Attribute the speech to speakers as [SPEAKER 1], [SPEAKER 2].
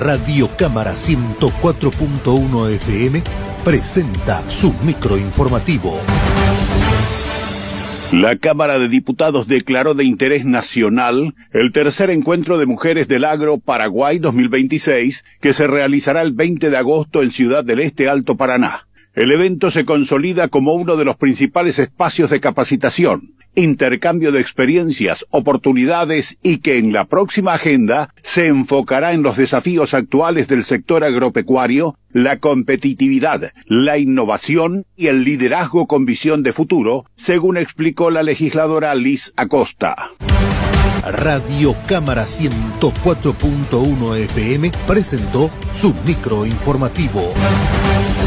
[SPEAKER 1] Radio Cámara 104.1 FM presenta su microinformativo.
[SPEAKER 2] La Cámara de Diputados declaró de interés nacional el tercer encuentro de mujeres del agro Paraguay 2026, que se realizará el 20 de agosto en Ciudad del Este, Alto Paraná. El evento se consolida como uno de los principales espacios de capacitación, intercambio de experiencias, oportunidades y que en la próxima agenda se enfocará en los desafíos actuales del sector agropecuario, la competitividad, la innovación y el liderazgo con visión de futuro, según explicó la legisladora Liz Acosta.
[SPEAKER 1] Radio Cámara 104.1 FM presentó su microinformativo.